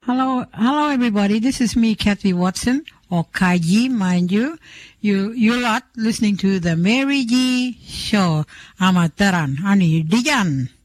Hello, everybody. This is me, Kathy Watson, or Kaiji, mind you. You're lot listening to the Mary G Show. Amataran, ani diyan.